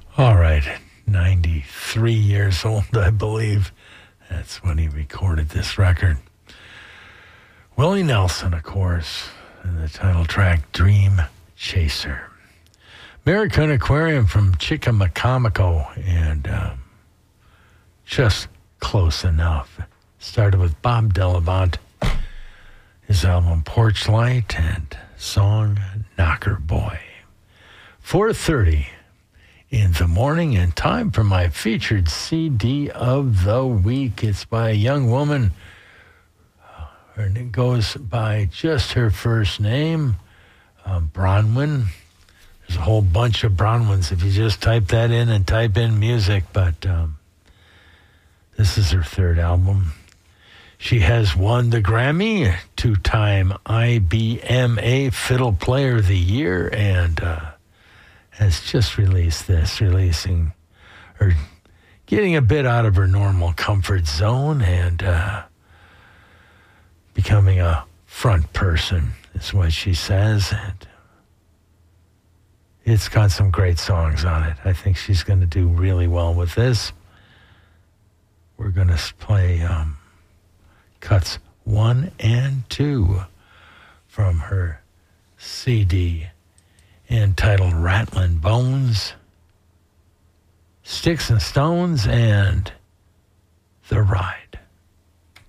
All right, 93 years old, I believe. That's when he recorded this record. Willie Nelson, of course, and the title track, Dream Chaser. American Aquarium from Chickamaucomico, and just close enough. Started with Bob Delavant, his album Porch Light, and song Knocker Boy. 4:30 in the morning, and time for my featured CD of the week. It's by a young woman. Her name goes by just her first name, Bronwyn. There's a whole bunch of Bronwyns if you just type that in and type in music, but this is her third album. She has won the Grammy, two-time IBMA Fiddle Player of the Year, and has just released this, releasing or getting a bit out of her normal comfort zone and becoming a front person, is what she says. And it's got some great songs on it. I think she's going to do really well with this. We're going to play cuts 1 and 2 from her CD entitled Rattlin' Bones, Sticks and Stones, and The Ride.